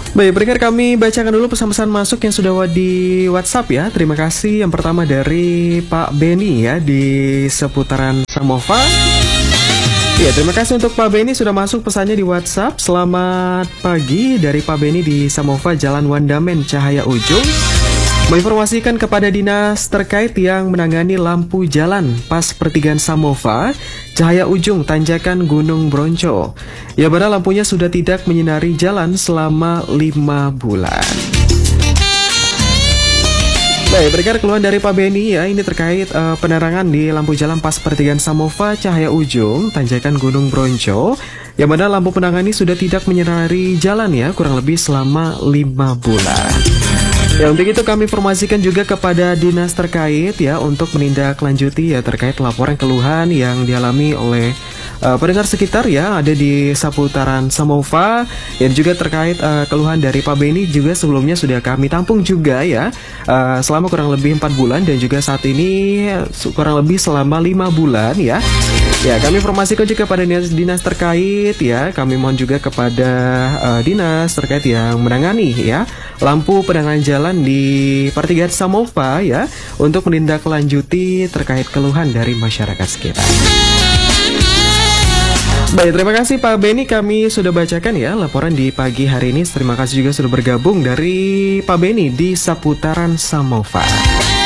Baik, pendengar, kami bacakan dulu pesan-pesan masuk yang sudah di WhatsApp ya. Terima kasih. Yang pertama dari Pak Beni ya di seputaran Samova. Ya, terima kasih untuk Pak Beni sudah masuk pesannya di WhatsApp. Selamat pagi dari Pak Beni di Samova, Jalan Wandamen, Cahaya Ujung. Menginformasikan kepada dinas terkait yang menangani lampu jalan pas pertigaan Samova, Cahaya Ujung, Tanjakan Gunung Bronco. Ya, benar lampunya sudah tidak menyinari jalan selama 5 bulan. Baik, berikan keluhan dari Pak Beni ya, ini terkait penerangan di lampu jalan pas pertigaan Samova, Cahaya Ujung, Tanjakan Gunung Bronco. Yang mana lampu penerangan ini sudah tidak menyinari jalan ya, kurang lebih selama 5 bulan. Ya, untuk itu kami informasikan juga kepada dinas terkait ya untuk menindaklanjuti ya terkait laporan keluhan yang dialami oleh pendengar sekitar ya ada di seputaran Samova, dan juga terkait keluhan dari Pak Beni juga sebelumnya sudah kami tampung juga ya selama kurang lebih 4 bulan, dan juga saat ini kurang lebih selama 5 bulan ya. Ya, kami informasikan juga pada dinas terkait ya. Kami mohon juga kepada dinas terkait yang menangani ya lampu penerangan jalan di pertigaan Samova ya untuk menindaklanjuti terkait keluhan dari masyarakat sekitar. Baik, terima kasih Pak Beni, kami sudah bacakan ya laporan di pagi hari ini. Terima kasih juga sudah bergabung dari Pak Beni di seputaran Samova.